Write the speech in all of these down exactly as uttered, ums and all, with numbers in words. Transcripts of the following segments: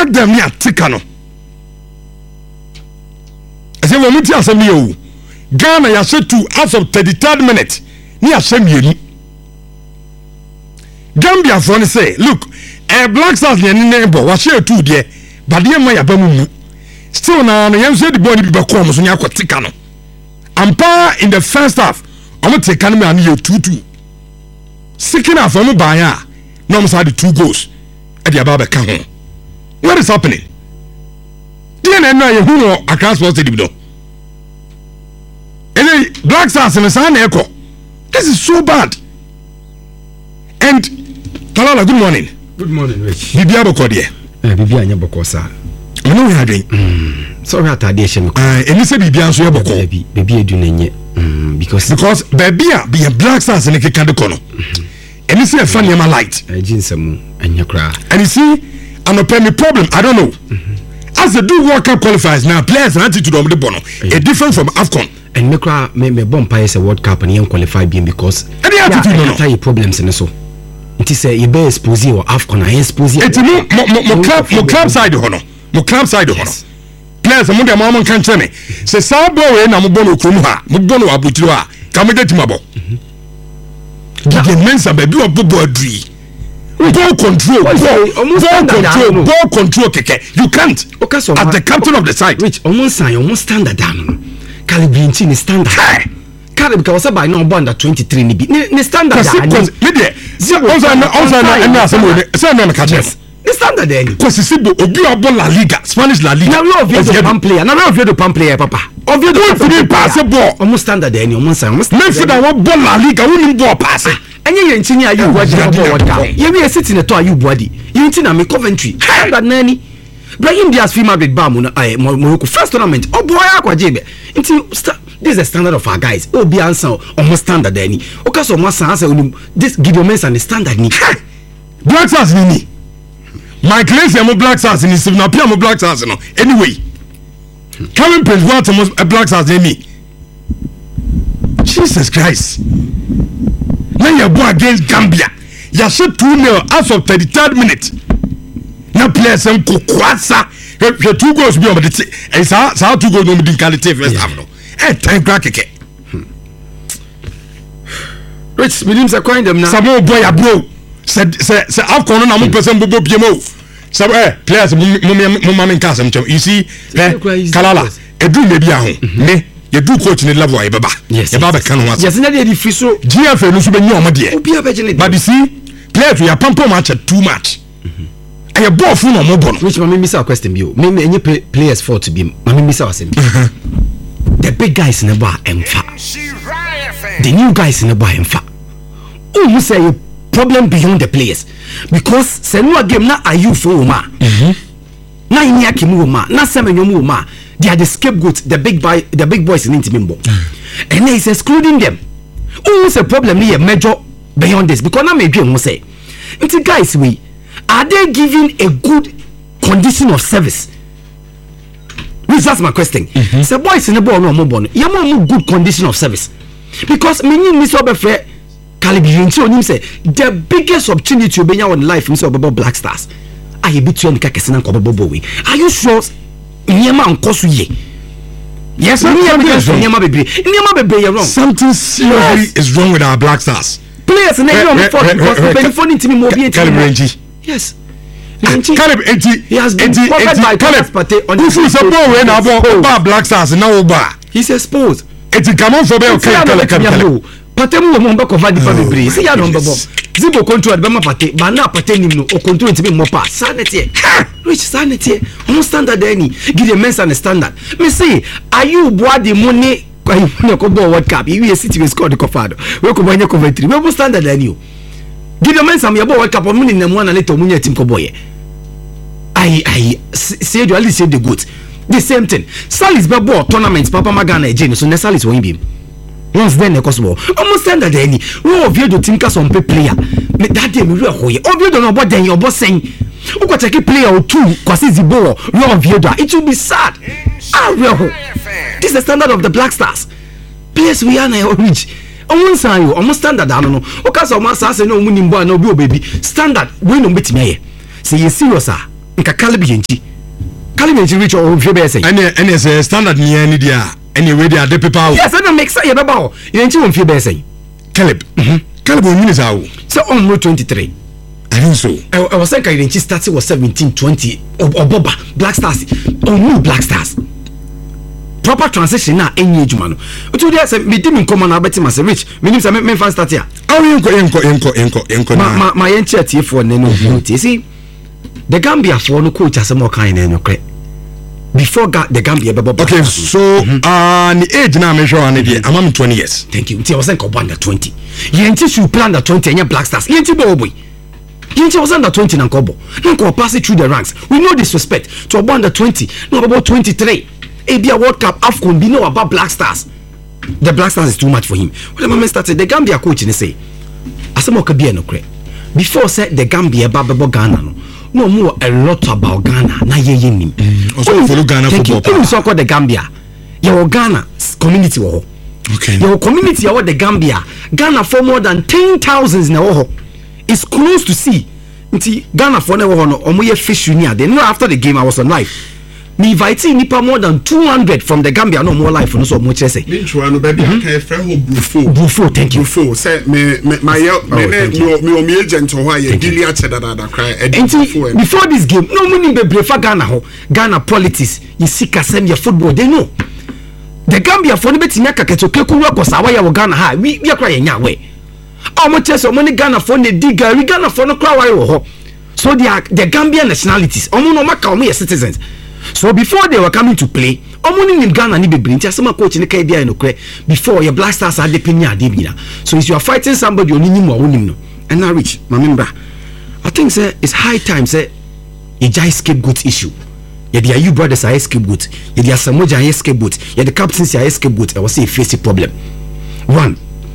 them near Tikano. I say, when we tell some you, Ghana, you said two as of thirty-third minute, near some you. Gambia, for say, look, a Black Stars near neighbor was here too, dear, but dear my abamu. Still now, the young said the body be back home, so you have Tikano. Ampa in the first half, I'm going to take Canada and you two two. Second half, I'm going to buy her. No, I'm sorry, two goals. At the Ababa come home. What is happening? Then I know who know I can't suppose to do. And then Black Stars and the Sun Echo. This is so bad. And Talala, good morning. Good morning, Rich. Bibia Bokodie. Eh, Bibia Nyaboko, sir. You know we are doing. Sorry, I had a shame. Uh, and you say Bibia so Yaboko. Baby, baby, do nenye. Because because Babia be a Black Stars in the Kikadokono. And you see a funny am light. I jinsamu and your cry. And you see, I'm a penny problem. I don't know. As the do World Cup qualifiers now, players and attitude of the bono, a different from AFCON. And Nekra may me bomb is a World Cup and you qualify being because any attitude no no problems in so. It is a you be expose or AFCON I expose. It's mo mo club mo club side hono. Mo club side hono. Players among them among can tell me. Say Sabo we na mo bono kunu ha, mo bono abutiro ha. Come get mabo. The mensa baby or bobo adri. Ball control, ball, ball control, ball control keke. You can't. As the captain of the side. Which almost say almost standard down. Calibrinchi is standard. Calib because by no under twenty-three ni ni standard down. Media. Also also na say say na catch. The standard then. Because Sibo obi abo La Liga, Spanish La Liga. Now we have the pan player. Now we have the pan player papa. Obviously the pass ball. Almost standard then. Almost almost. Me for that one ball La Liga, we need ball pass. And you ain't seen you watch World Cup. You be sitting in the toy you body. You ain't seen me Coventry. That nanny. Brahim Diaz Fima with Bamu I Morocco first tournament. Oh boy, akwa jebe. Until this is the standard of our guys. Oh be answer almost standard then. Okay, so must answer this Gideon Mensah the standard ni. Black Stars ni. My class am Black Stars ni si na pia mo Black Stars no. Anyway. Coming Prince what a Black Stars ni. Jesus Christ. Now you go against Gambia. You shoot two nil as of thirty-third minute. Now players some kukwasa. The two goals be on the and how two goals no be quality first half no. Eh time crack keke. Rich Williams are calling them now. Samo boy a bro. Said say say AFCON na mo person bobo biemo. So eh players mo mo ma men cast am. You see eh Kalala edu me bia ho. Me you do coach in the level I baba. Yes. You baba can want. Yes, na dey fiso. G F A no so be nyo mo de. Obi abegene. But you see, players we are pampo match too much. And your ball full no mo bono. Which mama miss our question bio. Me me any players for to be. Mama miss our same. The big guys in the bar emfa. The new guys in the bar emfa. Oh, you say a problem beyond the players because say no game na are you for ma. Mhm. Na ini akimu ma, na semenyomu ma. They are the scapegoats, the big boy, the big boys in Intimimbo. Mm. And he's excluding them. Who is a problem here major beyond this? Because now maybe I say, it's guys we are they giving a good condition of service? Which that's my question. Mm-hmm. So boys in the ball no more born. You more good condition of service. Because many miss over fair calibration so him say the biggest opportunity you be on life miss about Black Stars. Are you between the Kakesina Kobobo way? Are you sure? Nyama nkosu ye. Yes, nyama bebe. Nyama bebe you wrong. Something seriously yes. is wrong with our Black Stars. Players and they don't before because the phone into me more be Calib yes. Calib eighty. He has been covered by Calib on the full support when about Black Stars now ba. He's exposed. It's come on for be Calib. Patemu mo mba cover the family. See ya no mba. Zibo control be ma pate, ba na pate nim no o control ntimi mo pa. Sanity. Which sanity? Almost standard any. Give the men's and standard. Me say, are you boy the money kwa you ko bo World Cup? You city we score the cofado. We ko banya Coventry. We almost standard any. Give the men's am your World Cup money na mo na let omunya team ko boy. I I say you only say the good. The same thing. Salis be ball tournament Papa Magana again. So Salis won him. Once then the cosmo almost standard any. We oviedo tinka some player. Me that day me re hoye. Oviedo no boy then your boss saying who got take player or two kwasi zibo we oviedo. It will be sad. Ah real. This is the standard of the Black Stars. Players we are na reach. Almost say you almost standard I don't know. O ka so ma say no muni mbo na obi obebi. Standard we no betimi aye. Say you serious ah. nka Caleb Yenti Caleb Yenti reach o hwe be say any any say standard ni any dia any way dia de paper. Yes, I don't make say ye be ba o Yenti won hwe be say Caleb mhm Caleb on minutes awo so on no twenty-three I think so I was saying Yenti started was seventeen twenty Oboba Black Stars on new Black Stars proper transition na enye adwuma no otu dey say me di me come na beti ma say rich me nim say me fan start here aw yenko yenko yenko yenko yenko ma ma ma yen chat for ne no you see the Gambia for no coach asem o kan ne no kre before ga, the Gambia bebo okay so mm-hmm. uh the age na me sure na dey am twenty years thank you. I was saying ko under twenty yenti should plan the twenty enya Black Stars yenti bo boy yenti was under twenty na kobo na ko pass it through the ranks we know disrespect to under twenty no about twenty-three A B A World Cup AFCON be know about Black Stars. The Black Stars is too much for him. When the moment started, the Gambia coach in say, "Asamo Kabia no kre." Before said the Gambia bababo Ghana no, no more a lot about Ghana. Na ye ye nim. Also follow Ghana football. You so called the Gambia. Your Ghana community wo. Okay. Your community wo the Gambia. Ghana for more than ten thousands na wo. It's close to see. Nti Ghana for na wo no omo ye fish unia. Then no after the game I was on live. Me inviting nipa more than two hundred from the Gambia no more life no so much say me try no baby I can friend ho Brufo Brufo thank you Brufo say me my me me me agent ho aye dili a cheda da da cry before this game no money be brefa Ghana ho Ghana politics you see kasem your football they know the Gambia for no betinya kaketoke kuru akosawa ya wo Ghana ha we we cry nya we omo chese omo ni Ghana for ne diga we Ghana for no cry wa ho so the the Gambian nationalities omo no maka omo citizens. So before they were coming to play, omuni in Ghana ni bebre nti asema coach ni kai dia no kre before your Black Stars had the penya ade bina. So if you are fighting somebody oni nim wa onim no. And now Rich, my member, I think say it's high time say a jai scapegoat issue. Yeah, the you brothers are scapegoat. Yeah, the Samoja are scapegoat. Yeah, the captains are scapegoat. I will say face a problem. One,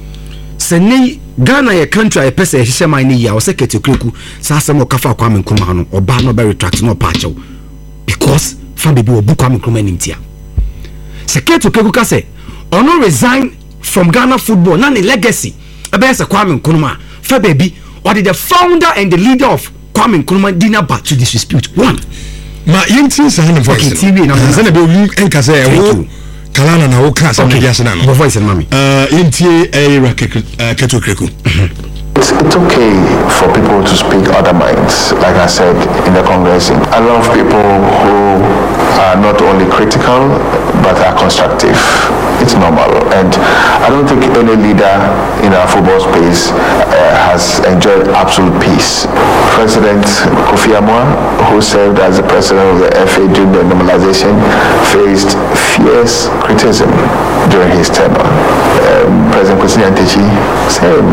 say Ghana a country a person a hishema ni ya was say ketekreku sa asemo kafa Kwame Nkrumah no oba no be retract no pacho because fan baby obu Kwame Nkrumah nimtia. Seketo Kekuka say ono resign from Ghana football na ni legacy ebe say Kwame Nkrumah fa baby or the founder and the leader of Kwame Nkrumah dinner back to this dispute. One ma yintin sa na voice T V na na be olu enka say wo kalana na wo ka sa na dia na no voice mami uh intie era Keto Kekuka. It's, it's okay for people to speak other minds, like I said in the Congress. I love people who are not only critical, but are constructive. It's normal. And I don't think any leader in our football space uh, has enjoyed absolute peace. President Kofi Amwa, who served as the president of the F A during the normalization, faced fierce criticism during his tenure. Um, President Kwesi Nyantakyi, same.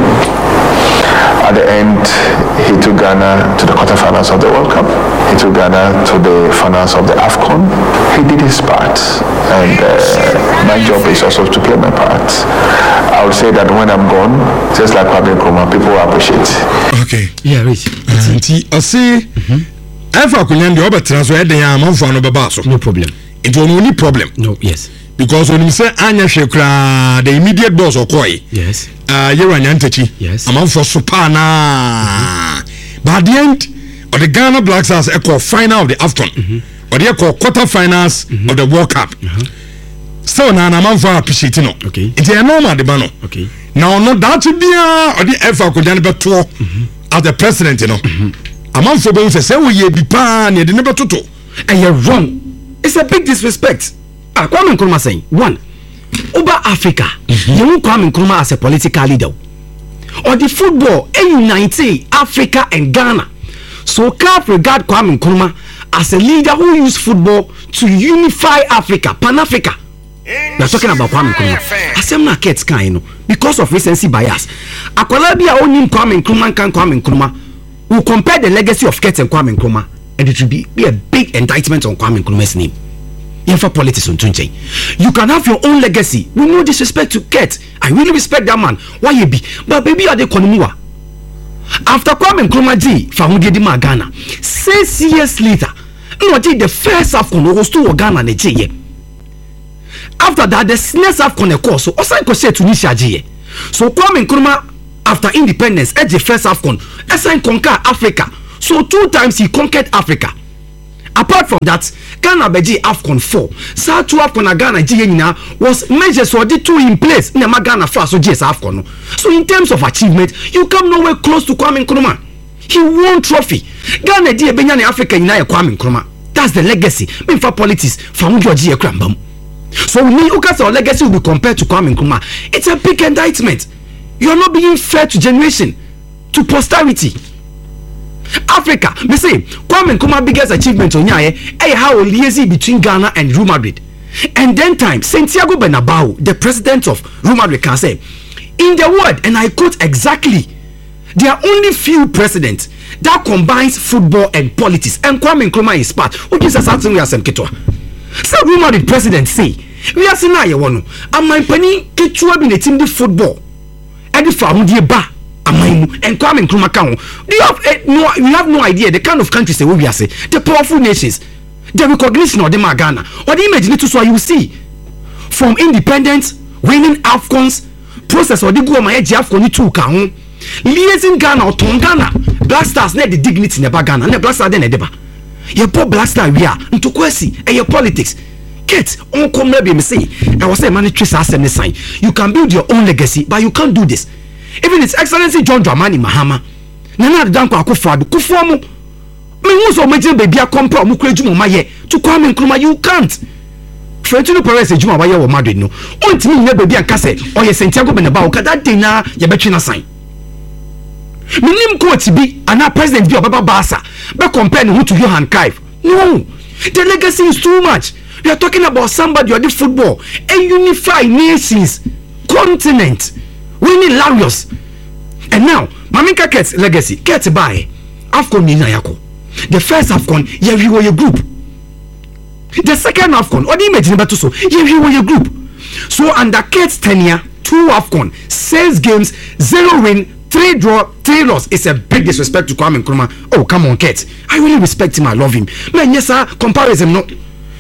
At the end, he took Ghana to the quarterfinals of the World Cup. He took Ghana to the finals of the AFCON. He did his part, and uh, my job is also to play my part. I would say that when I'm gone, just like Kwame Nkrumah, people will appreciate. Okay. Yeah, Rich. Nti I see. Ever kunyam the other transfer the yam man for no bebaso. No problem. It was only problem. No, yes. Because when you say Anya Shekra, the immediate boss of Koi. Yes. Uh, Yera Nyantakyi. Yes. A man for Supana. Mm-hmm. But at the end, of the Ghana Black Stars echo final of the AFCON. Mm-hmm. Or the echo quarterfinals mm-hmm. of the World Cup. Mm-hmm. So now I'm man for appreciating no. Okay. It's a normal the bano. Okay. Now no that to be or the F A could never tour as the president, you know. Mm-hmm. A man for both say we be pan you never to. And you're wrong. It's a big disrespect. Ah, Kwame Nkrumah saying one. Over Africa, mm-hmm. you won't Kwame Nkrumah as a political leader. Or the football, A U nineteen, Africa and Ghana. So C A F regard Kwame Nkrumah as a leader who used football to unify Africa, Pan-Africa. We are talking about Kwame Nkrumah. Asemna Kets can, you know, because of recency bias. Akwalabia owning Kwame Nkrumah can Kwame Nkrumah will compare the legacy of Kets and Kwame Nkrumah, and it will be, be a big indictment on Kwame Nkrumah's name. For politics on Tunche. You can have your own legacy. We no disrespect to Ket. I really respect that man. Why you be? But baby are the Konumua. After Kwame Nkrumah G, Fahungi Dima Ghana, six years later, no the first AFCON was to Ghana ne G. After that, the next AFCON course, so Osai Koshe Tunisia G. So Kwame Nkrumah, after independence, at the first AFCON, Osai conquer Africa. So two times he conquered Africa. Apart from that, Ghana beji AFCON four. Sa two AFCON na Ghana G nyina was measures or the two in place. Na Ghana first so G S AFCON. So in terms of achievement, you come nowhere close to Kwame Nkrumah. He won trophy. Ghana di ebenya na Africa nyina ya Kwame Nkrumah. That's the legacy. Me for politics, from George Ekrambam. So when you guys our legacy will be compared to Kwame Nkrumah, it's a big indictment. You are not being fair to generation, to posterity. Africa, me say, Kwame Nkrumah's biggest achievement on yae, eh how liaison between Ghana and Real Madrid. And then time, Santiago Bernabeu, the president of Real Madrid, can say, in the word, and I quote exactly, there are only few presidents that combines football and politics, and Kwame Nkrumah is part. What is something we are saying, Ketwa? So Real Madrid president say, we are saying, I want to, and my penny, Ketwa be the team the football, and the farm the bar. And Kwame Nkrumah can. Do you have uh, no? You have no idea the kind of countries they will be say. The powerful nations, the recognition of them are Ghana. Or the image to so you see from independence, winning AFCONs, process or the go my AFCON two can. Liaising Ghana or Ton Ghana, Black Stars need the dignity in the Ghana and the Black Stars then the your poor Black Star we are into kwesi and your politics. Get on come maybe me say. I was saying money trace assembly sign. You can build your own legacy, but you can't do this. Even His Excellency John Dramani Mahama, Nana Danko Akufo-Addo, Kufuor me who so imagine baby a compare mu kura juma maye to Kwame Nkrumah. You can't. Florentino Perez juma maye wo Madrid no. Ontimi nya baby an kase or ye Santiago Bernabeu ka that day na ye betwe na sign. Minim coach bi ana president bi obaba Barca be compare no to Johan Cruyff. No. The legacy is too much. We are talking about somebody or the football and unify nations, continent. Winning Larios. And now, Maminka Ket's legacy, Ket by AFCON Nina Yako. The first AFCON, yeah, we were your group. The second AFCON, or the image number two, so yeah, we were your group. So under Ket's tenure, two AFCON, six games, zero win, three draw, three loss. It's a big disrespect to Kwame Nkrumah. Oh, come on, Ket. I really respect him, I love him. Man, yes, sir, comparison, no.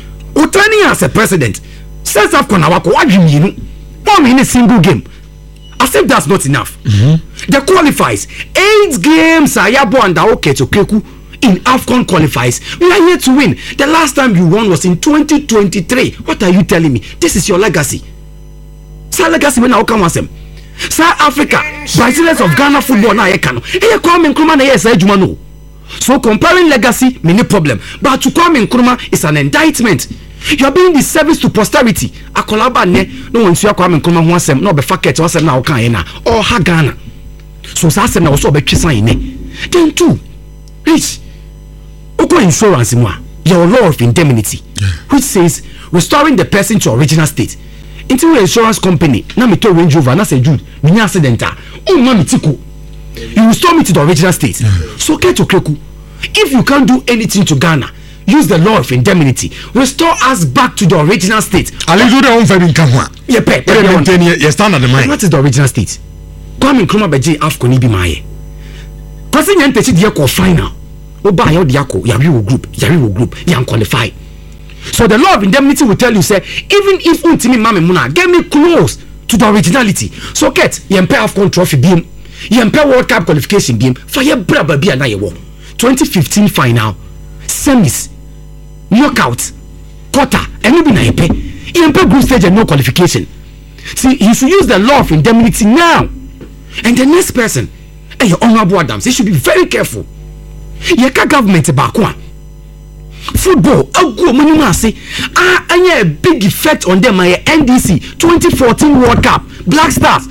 Utani as a president, six AFCON, Awako, what do you mean? One in a single game. As if that's not enough. Mm-hmm. The qualifies. Eight games Ayabo and Aoke to Keku in AFCON qualifies. We are here to win. The last time you won was in twenty twenty-three. What are you telling me? This is your legacy. Sir legacy when I come him. Sir Africa, Brazilians of Ghana football now can. Hey, Kwame Nkrumah na yes Jumano. So comparing legacy, many problem. But to Kwame Nkrumah is an indictment. You are being the service to posterity. Akolaba ne no one see Kwame Nkrumah ho asem no be faket o asem na o kan na or ha Ghana. So sa asem na wo so be twisan ne. Then two, rich. Oko insurance mo a your law of indemnity, yeah, which says restoring the person to original state. Into insurance company na me to Range Rover na say Jude me nya accident a o ma me tiko. You restore me to the original state. Yeah. So get to Kreku. If you can't do anything to Ghana, use the law of indemnity. Restore us back to the original state. I'll do the own favorite camera. Yeah, pet. You stand at the mind. What is the original state? Kwame Nkrumah beji AFCON ibi maye. Kwasi nyante chi diako final. Oba yo diako yari wo group, yari wo group, yan qualify. So the law of indemnity will tell you say even if untimi mame muna get me close to the originality. So get yempe AFCON trophy bim, yempe World Cup qualification bim. For ye braba bi na ye wo. twenty fifteen final, semis, knockout, quarter, and maybe na epe. Yempe group stage and no qualification. See, he should use the law of indemnity now. And the next person, eh, your honorable Adams, he should be very careful. Yeka government back one. Football, oh go money say, ah, and a big effect on them. My N D C twenty fourteen World Cup, Black Stars.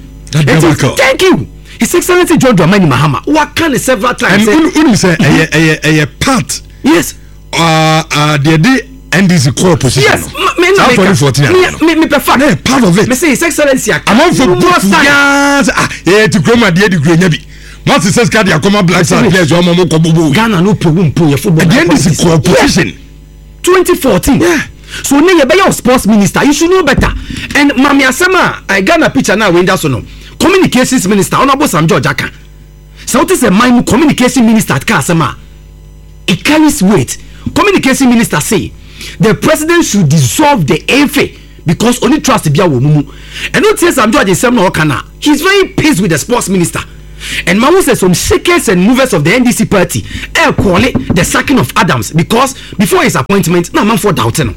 Is, thank you. His Excellency John Dramani Mahama. What can several times? And who say a a part? Yes. Uh, uh, the day N D C core position. Yes. Me twenty fourteen. Me me prefer. No, part of it. Me say His Excellency. I'm on for both. Yes. Ah, yeah. To come at the end of the year. Once it says card, you come Black Stars players. You are more Ghana no problem for your football. The N D C core position. twenty fourteen. Yeah. So now you be your sports minister. You should know better. And Mami Asama, I Ghana picture now. When that's no communications minister. Honorable Sam George Aka. So what is a mind communication minister at Kasama? It carries weight. Communication minister say the president should dissolve the A F A because only trust be a woman. And not say Sam George is some no kana. He's very pissed with the sports minister. And Mamu says some shakers and movers of the N D C party eh call it the sacking of Adams because before his appointment, na man for doubting.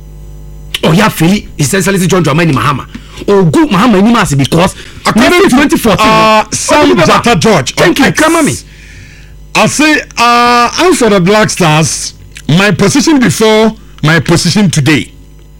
Oh yeah, Philly, His Excellency John Dramani Mahama. Oh good Mahama ni masi because according to twenty fourteen, uh, Sam Jata George. Thank you, come on me. I'll say, uh, I'm for the Black Stars. My position before, my position today.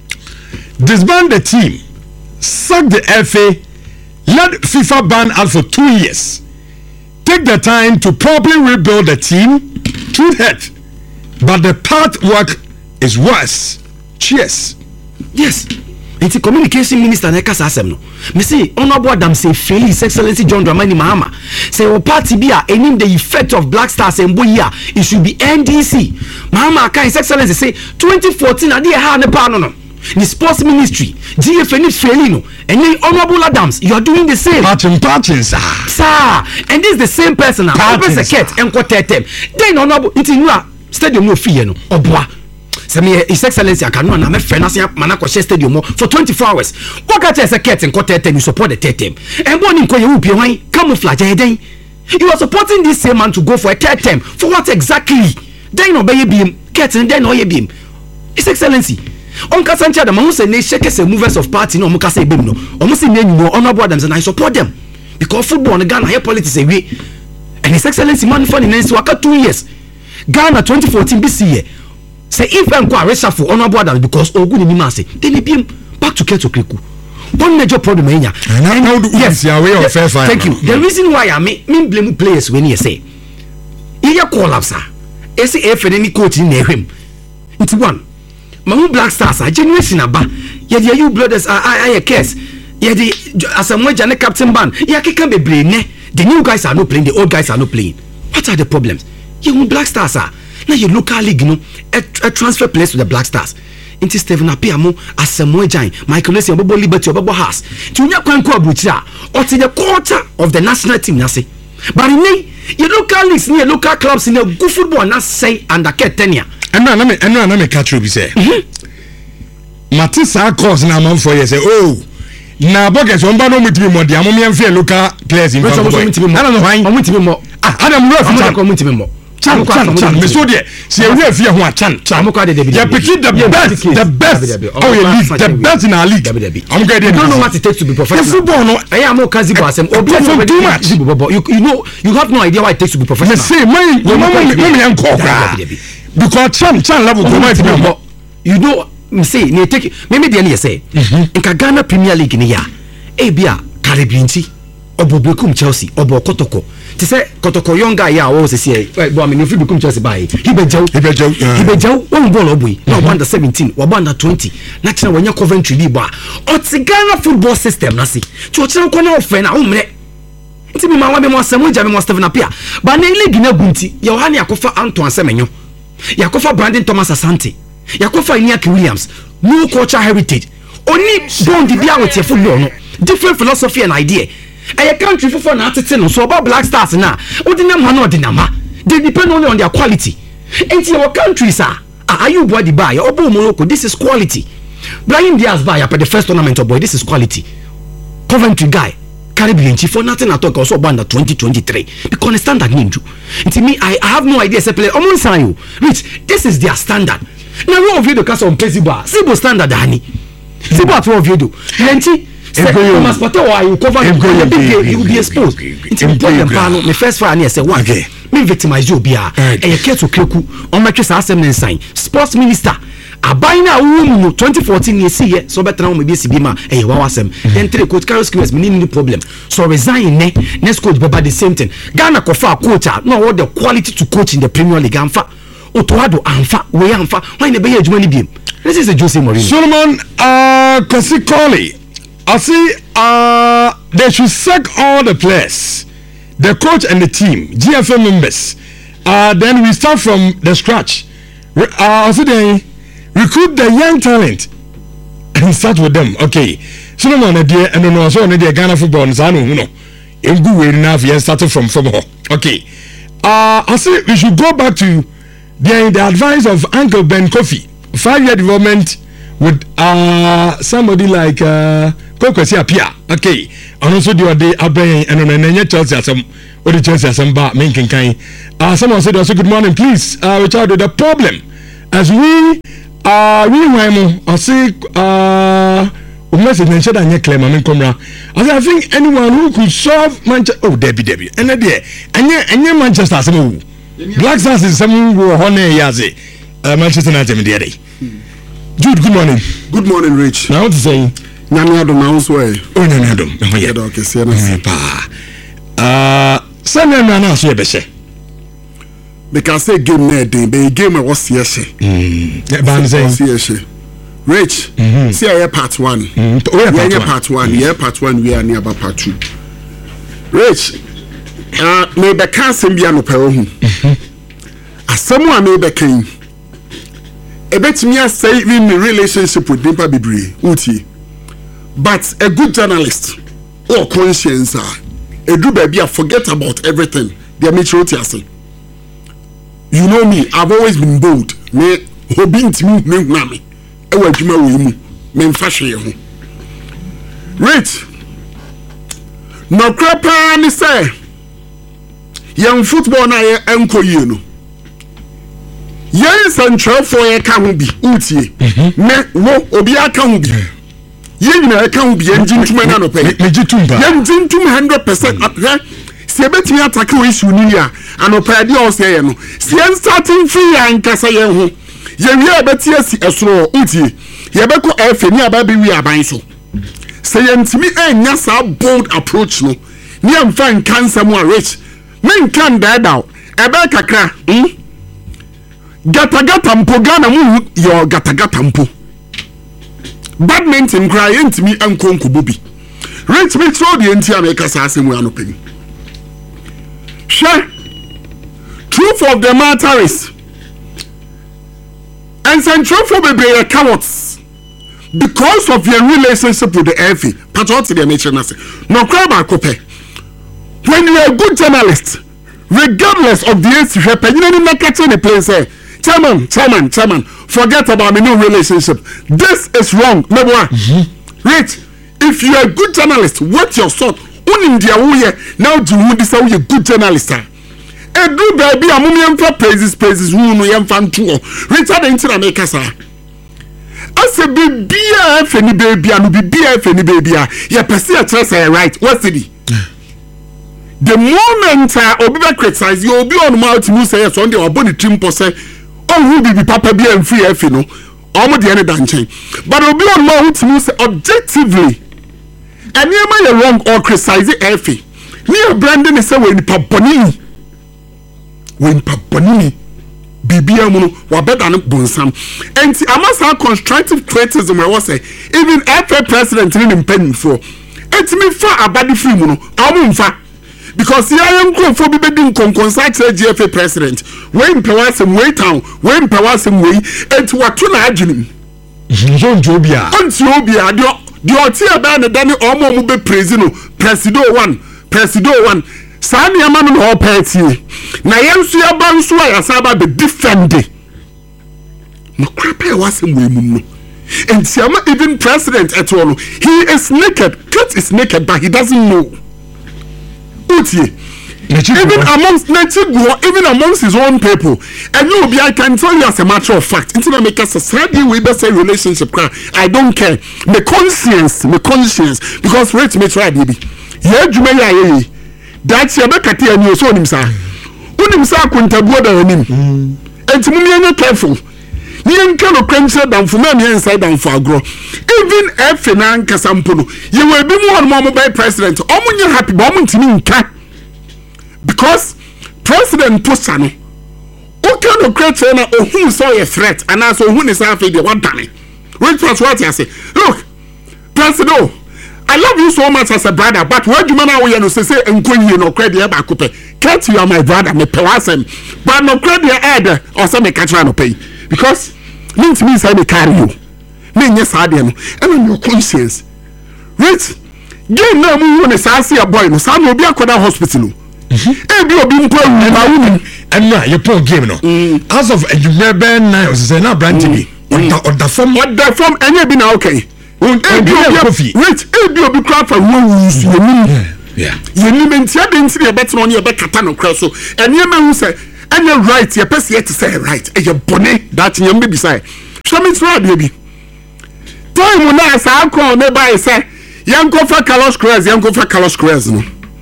Disband the team, sack the F A, let FIFA ban out for two years. Take the time to properly rebuild the team. Truth hurt, but the path work is worse. Cheers. Yes. It's a communication minister na kasa asem no. Me say honorable Adam say fail His Excellency John Dramani Mahama. Say o party bia enim the effect of Black Stars and boy here it should be N D C. Mahama kan His Excellency say twenty fourteen ade ha ne pa no no. The sports ministry G F N failing no. And then honorable Adams you are doing the same. Patching patching sir. Sir, and this is the same person now. Open secret enko tetem. Then honorable ntinua stadium no fee no. Oboa. Say me His Excellency I cannot na me friend na manako share stadium for twenty-four hours. What got as a cat and quarter ten you support the third and one in ko you be why camouflage then you are supporting this same man to go for a third term for what exactly? Then obey beam cat and then oye beam. His Excellency on Kasancha the man say ne shakers and movers of party no muka say beam no almost in no honorable Adams and I support them because football on Ghana here politics away and His Excellency man for the next waka two years Ghana twenty fourteen B C year. Say if I'm going to reshuffle honorable Adams because Ogun ni mase, then he be back to Keto Kriku. One major problem in here. And how do yes, your way of fair fight. Thank you. The reason why I mean me blame players when you say, "Iya collapse." S A F any coach in him. It's one. Mahu Black Stars a generation aba. Yeah, the you brothers are I I case. Yeah, the Asamoah Gyan captain ban. Yeah, can be brain. The new guys are not playing. The old guys are not playing. What are the problems? You Black Stars are. Now your local league, you know, a, a transfer place to the Black Stars. Into Stephen Apiamo, Asamoah Gyan, Michael Essien, Bobo Liberty, Bobo Haas. To your Kwanko Abuja, or to the quarter of the national team, Nasi. But in your local leagues, near local clubs, in a good football, not say under Ketenia. And now, let me, and now, let me catch you, say. Matissa cause now, man, for you say, oh, now, Bogus, one bad moment to be more, the Amomian fair local players in Fanboy. I don't know why. I want to be more. Adam Ruff, I'm going to be more. Chan, Chan, Chan, me so there. See a real fear one Chan, Chan. You pick the best, the best. Oh, you league, the best in our league. I'm going to don't know what it takes to be professional. Football, no. I am more Kazi Boss. Too much. You, you know, you have no idea what it takes to be professional. Say, my, your mama, mommy, and Coca. Because Chan, Chan level go right now. You know, me say, you take maybe the end say. In Ghana Premier League in here, eh, Bia, Caribbean, Obobekum Chelsea, Obo Kotoko. To say Kotoko young guy, yeah, always say, well, I mean, if you become Chelsea by he be Joe, he be Joe, he be Joe, one ball of we, now under seventeen, or under twenty. National when you're Coventry Liba, or the Ghana football system, Nasi. To a channel corner of friend, I won't let it be my one more Samuel Jamie must have appear. But Nelly Gina Bunti, Yohani Yakofa Antoine Semenyo, Yakofa Brandon Thomas Asante, Yakofa Iñaki Williams, no culture heritage, only born the beer with your football, different philosophy and idea. A country for fun artisan so about Black Stars now. What the name no dinama? They depend only on their quality. And your country, sir. Are you boy the buy or Morocco? This is quality. Brahim Diaz buy up at the first tournament of boy. This is quality. Coventry guy, Caribbean chief for nothing at all. Also band at twenty twenty-three. Because the standard ninja. And to me, I, I have no idea. Say play almost you. Rich, this is their standard. Now we of you the cast on Pesiba. Sibo standard, honey. Sibo at what you do. Lenti. You must put why you cover you will be exposed. It's a problem. My first fire near say one. Me victimize you bia. And you care to Kreku on my case assembly sign. Sports minister. A buy now room twenty fourteen year see so better now maybe Sibima and you wasem. Then three coach Carlos Q S meaning the problem. So resign ne next coach but the same thing. Ghana kofa coach no what the quality to coach in the Premier League amfa. Otoado amfa we amfa. Why ne be here jumani biem. This is a Jose Mourinho. Solomon uh Kasi Koli. I see uh they should sack all the players, the coach and the team, G F M members. Uh then we start from the scratch. Re- uh so they recruit the young talent and start with them. Okay. So no one there and no so no there Ghana football no no. In good way enough yeah started from from okay. Uh I see we should go back to the, the advice of Uncle Ben Kofi. Five year development with uh somebody like uh Kwesi apia okay ono so di ode aben eno na nenye Chelsea asem odi Chelsea asem ba men kenkan uh someone said also good morning please uh we child the problem as we uh we were I say uh we message mention that nye claim men komra I say I think anyone who could solve Manchester oh Debbie Debbie ene de enye enye Manchester asem Black Stars is some wo honor yaze uh Manchester United me dey Jude good morning good morning Rich now what to say Nyame adom na so eh o nyame adom e ho ye do ke se na se pa ah sene na na so ye be she because say game na den be game e was ye she mm ba say ye she Rich see aye part one o ye part one yeah part one we are near about part two Rich ah me be ka asem bia no pa wo hu asem a me be kan e betimi asay in relationship with Dimpa Bibre uti. But a good journalist or conscience, a do baby, I forget about everything. They are mature say. You know me, I've always been bold. Me hobby to me, me nami. I want to me me fashion. Rich. No crapa ni say. Young football na ye enko ye no. Yes, and try for a can be uti. Me wo obi aka hu bi. Yen na aka hu bi engine tuma na no pay. Me jitumba. Yen jintum one hundred percent apre. Se betimi attack we issue ni ya. Anopa de o say ye no. Se yen starting free an kasa ye ho. Ye wi abeti asi esoro uti. Ye be ko efe ni aba be wi aban so. Se yen timi enya sa bold approach no. Ni am fan cancer mo Rich. Men kan die down. Ebe kakra. Hmm? Gata gata mpo Ghana mu yo gata gata mpo. Badminton cry enti mi ankonko bobi. Rich me so the enti America sa asem we anopen. Sure. Truth of the matter is and central for be cowards because of your relationship with the F A. Patriotic they mention us. No cry ba kope. When you are a good journalist, regardless of the age you are, you don't make catch the place eh. Chairman, chairman, chairman, forget about my new relationship. This is wrong. Number one. Mm-hmm. Rich, if you are a good journalist, what your sort? Unim dia uye, now do you this a good journalist? A do baby, a mummy for praises, praises, who no yam fan too. Richard into the make us. I said, be B F any baby, and be B F any baby. Ya perceive a chance I right. What's the The moment I uh, Obi criticize you, Obi on mouth to say yes on the body trim per se. Oh, who be papa be and free F, you know, almost the end of the but Obi on mouth to say objectively, and near my wrong or criticize F. Near Brandon is a when Papanini, when Papanini, Bibiamuno, were better than Bonsam, and I must have constructive criticism. I was say, even F A president in pending for it's me far a body free mono, I'm far. Because the I am going for be being consult G F A president. When powers and way town, when powers and way, and to what to imagine. John Jobia. On Jobia, the Otia Ban and Danny Omo will be president, Presido one, Presido one. Sani Amano or Petty. Nayansia Bansua Asaba be defended. No crap, was in women. And Siama even president at all. He is naked. Cut is naked, but he doesn't know. Even amongst even amongst his own people, and you be I can tell you as a matter of fact, until I make a society we best say relationship. I don't care. My conscience, my conscience, because wait me try baby. Yeah, Juma ya that's your back at you so him sir. Unim sa kunta boda him. And to me careful. You can crunch down for me inside down for grow. Even if Finan Casampuno, you will be more mobile by president. Oh, when you're happy, moment to me, because President Pusano, who can of create or who saw a threat and also who is after the one time. Which was what I say. Look, President, I love you so much as a brother, but what you man are you say and when you no credit about coupe. Cat you are my brother, me pewasem, but no credit add or some catch no pay. Because means means I may carry you. Me yes I dem. And on your conscience. Right? Game now me want to see a boy no some will be a hospital. Eh be obi mpo wu and na your poor game no. As of you remember now say na branch be. Or the from what the from any be na okay. ebi obi wait ebi obi cry for who use you nim yeah you nim ntia de nti e beto no e be kata no cry so ene ma hu say any right ye person yet to say right e ye bone that nyam be say show me try de bi time na sa ko me buy say yanko fa Carlos Cruz yanko fa Carlos Cruz no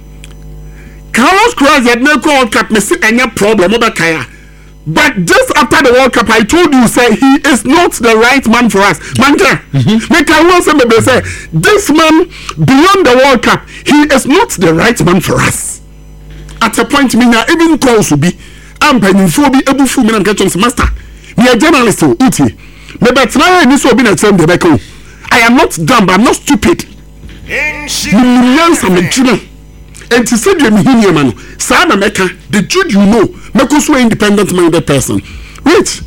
Carlos Cruz had no World Cup me see any problem over Kaya. But just after the World Cup, I told you, say he is not the right man for us. Manja, make I want somebody say this man beyond the World Cup, he is not the right man for us. At a point, me now even calls to be, I'm penning for be able to me and get on master. Me a journalist, uti. Me but now this will be the same debate. I am not dumb, I'm not stupid. Millions of men. And to say to me, man, Sana Mecca, the Jude you know, Meko so independent minded person. Wait,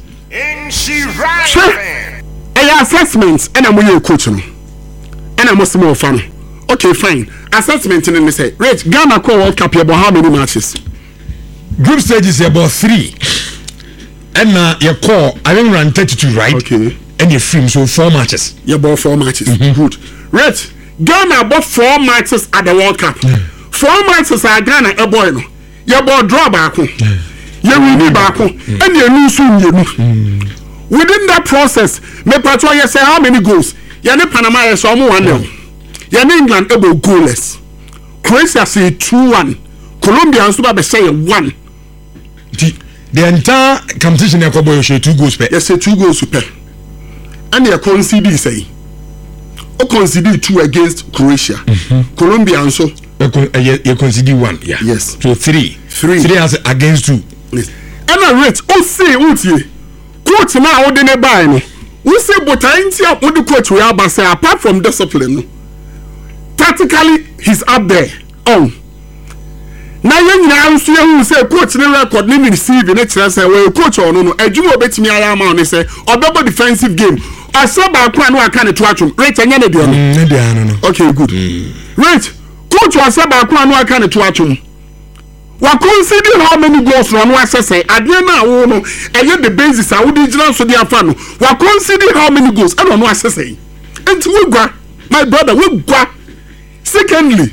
sure, a assessment, and I'm your coach, and I'm more fun. Okay, fine. Assessment, and then they say, Rich, Ghana call World Cup about how many matches? Group stages about three, and uh, your call, I think run thirty-two, right? Okay, and your film, so four matches. You bought four matches. Mm-hmm. Good. Rich, Ghana bought four matches at the World Cup. Mm. Four matches are Ghana a boy no. You bought draw back. You win back. And you lose soon. Within that process, me patrol you say how many goals? You ne Panama is almost one nil. You ne England able goalless. Croatia say two one. Colombia and Super say one. The, the entire competition you boy say two goals per. You say two goals per. And you concede say. O concede two against Croatia. Mm-hmm. Colombia and so you consider one, yeah. Yes. So three, three, three as against two. Yes. And I rate. Oh, say, Uti. Coach now, what did they buy? No. We say, but I ain't here. What the coach we have say apart from discipline, tactically he's up there. Oh. Now you now see who say coach no record, no receive the next say well coach or no no. A you bet me I am on say or double defensive game. I saw back one who can to watch him. Right, and you know. Okay, good. Right. Coach was about one who can to watch him. What consider how many goals run was say at the end of and yet the basis I would digital so their fan. What consider how many goals I don't know what to say. And we go, my brother, we go. Secondly,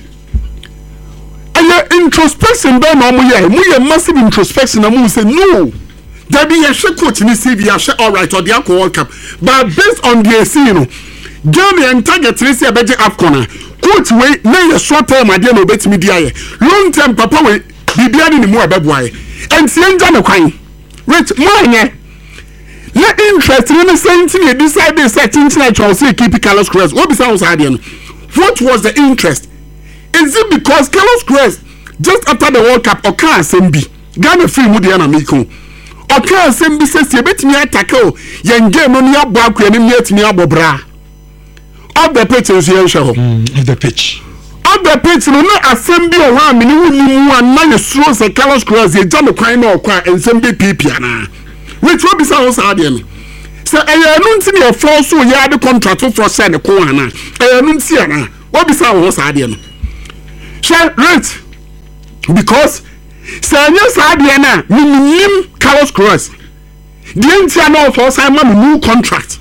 and your introspection done on me, we a massive introspection and we say no. There be a share coach in the C V, all right, or the Aqua World Cup. But based on the scene, Ghana and target Tracy Abeje Afcona. Coach way, now a short term idea no bet me dia. Long term papa way, be bearing the more boy. And Sienja no kind. Rich more let interest in the same thing you decide this setting like Chelsea keep Carlos Cruz. What besides Adian? What was the interest? Is it because Carlos Cruz just after the World Cup or can Sembi Ghana free Mudiana Miko? Or can Sembi says you bet me tackle young game on your back when you yet me abobra. Of the pitch is here show. Of the pitch. Of the pitch, no assembly around me, you one man throws a Carlos Cruz, a John O'Quine or Qua and Sembi Pipiana. Which will be so Adian. So I don't see your floor so you had the contract for Santa Coana. I don't see her. What be so Adian? Shall right because Sanyas Adiana, Minim Carlos Cruz. The entire for Simon new contract.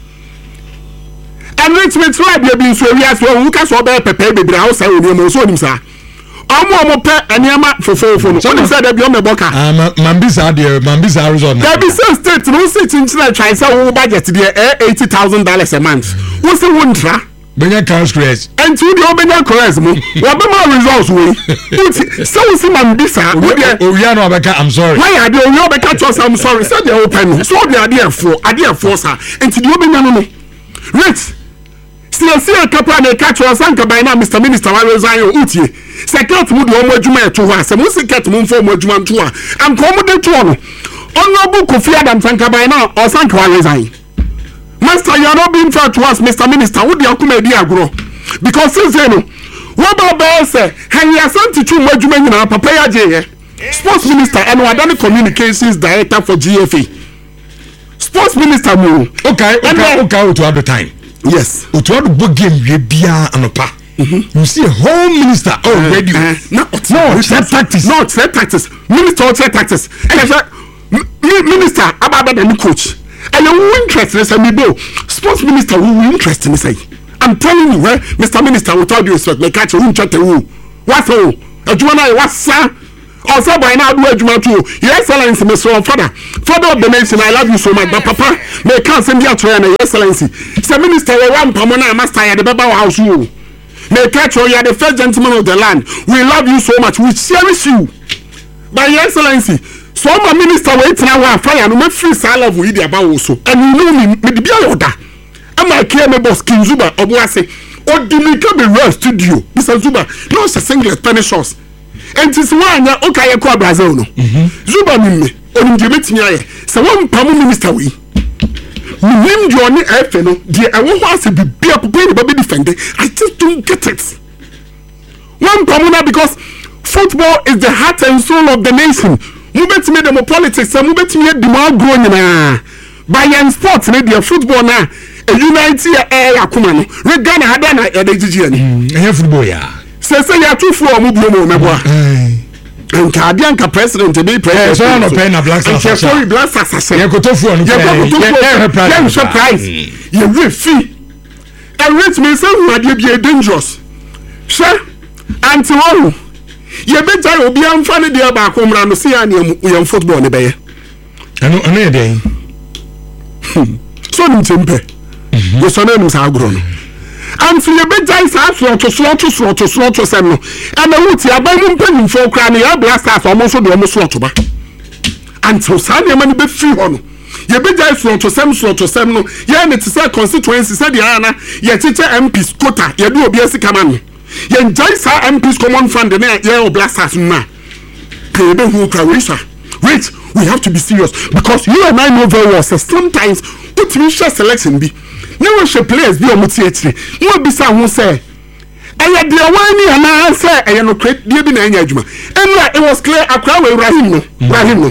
And let's make sure we have been so we as well. Lucas Robert Pepe, baby, house, I will be more so him, sir. I'm more pet and Yama for four for so you said that beyond the Boca. Mambisa, dear, Mambisa, Arizona. There be some states, no state in China, China, budget to the eighty thousand dollars a month. What's the one tra? Benya Carlos Cruz. And to the Obenya Cruz, what be my results we? So see Mambisa, Oriano Abeka, I'm sorry. Why are they Obeka to us? I'm sorry, so they open. So they are there for, are there for, sir. And to the Obenya, rich. See, see a couple of catch or sanka by now, Mister Minister, I resign your uti. Second would you almost to us, and what's the cat moon for Mojuman tour? I'm commodate to one. Honorable Kofi Adam Sanka by now, or Sanka resign. Master, you are not being fair to us, Mister Minister, would you come a grow? Because since you know, what about Bear say, and you are sent to two Mojuman in our Papaya J. Sports Minister and Wadani Communications Director for G F A. Sports Minister, okay, okay, okay, to have the time. Yes. But what book game we be anopa? You see a whole minister already. Uh, uh, no, no, it's not tactics. No, it's not tactics. Minister, it's not tactics. Minister, about the coach. And you interest in this, and we go. Sports minister, who interest in this? I'm telling you, eh, Mister Minister, with all due respect, me catch you, chat you. What's all? A Jumana, what's sir? Also, by now, do a Juma too. Your Excellency, Mister Father, Father of the nation, I love you so much, but Papa, may can't send you to Your Excellency. Sir Minister, one Pamona, Master, at the Baba House, you. May catch you, you are the first gentleman of the land. We love you so much, we cherish you. By Your Excellency, so my minister wait now, I fire, no free salary with the about also. And you know me, with the Biaoda. I'm a care me boss, King Zuba, or Boise, or Dimika be real studio. Mister Zuba, no, it's a single Spanish sauce. And it's one, okay, I call Brazil. Zuba, me, on the meeting, so one Pamu minister we. Name Johnny F. Dear, I want to be a baby defender. I just don't get it. One Pamuna because football is the heart and soul of the nation. Move it to me the politics, and move it to me the more growing na. By young sports, media football na. A United air Akumano. Regana Hadana at the G N. I have football, yeah. Say, say, you are too for a move, my boy. And Cardianca president to be president. So, no pen of black Stars. Sorry, black Stars. You go to phone. You go to phone. Surprise. You will fee. And rich me say who are you dangerous. Sir, and tomorrow. You better will be unfunny dear back home around see any young football in the bay. I know a day. So, Timpe. Your son is our grown. And so you better is slot to slot to slot to slot to send. And the wood here by one penny for cranny, I blast us almost the almost slot to back. And so Sunday money be free on. You better slot to send slot to send. Yeah, it's a constituency, said the Anna, your teacher M P's quota, you do a B S C command. You enjoy our M P's common fund the night, yeah, blast us now. Pay the who Croatia. Wait, we have to be serious because you and I know very well, so sometimes what we shall selection be. No should players be on theatre. No be some who say, I had the one and I say, I am not create the engagement. And it was clear a crowd with Rahim. Rahim.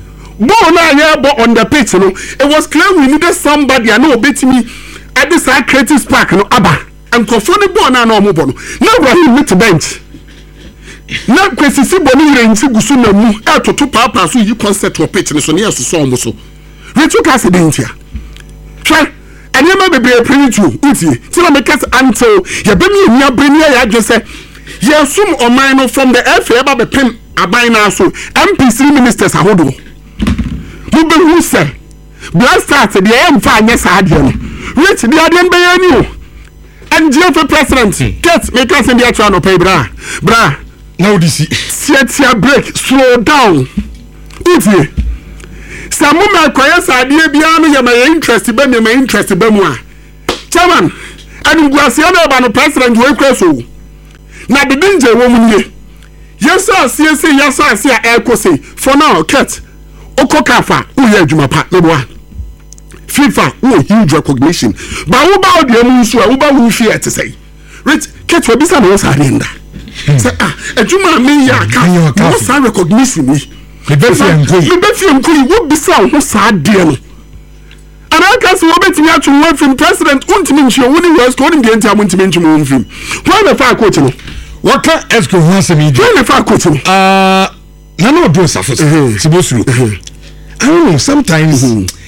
Born on the pitch, no. It was clear we needed somebody I know beat me at this creative spark, no Abba. And confronted born and no more. Now Rahim with the bench. Now, Quessy Bonnie and Sigusuna move out to two papas who you concert to a pitch and so near to Somoso. Rachel Cassidintia. Try. And you may be a pretty true, Uti. Till I make us until you bring me near Brinia, I just say, you assume or minor from the F A about the pin, a by now so M P C ministers are hodo. You be who say, Blast started the M fine, yes, I did. Rich the Adian Bayanu. And G F A president, get make us in the actual pay, bra. Bra. Now this is set your break, slow down. Uti. Some woman acquires idea beyond your my interest, but your interest, Bemwa. Chairman, and Guasiana about the president will cross you. Now the danger woman ye. Yes, sir, yes, sir, yes, sir, see a echo say. For now, cat. Okokafa, who heard you, my partner. FIFA, who huge recognition. But who about the Amusu, who about who fear to say? Rich, catch what this was Arinda. Say, ah, a Juma me, ya can't. What's our recognition? The best and Kuli would be so sad, dear. And I can't see what you have to work from President Untiminch, when he was calling the entire Untiminch move him. Why the fire coaching? What can Esco once a media? Why the fire coaching? Uh, none of those are supposed to. I don't know, sometimes